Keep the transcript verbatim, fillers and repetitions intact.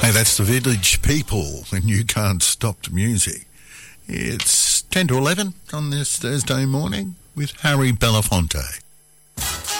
Hey, that's the Village People, and you can't stop the music. It's ten to eleven on this Thursday morning with Harry Belafonte.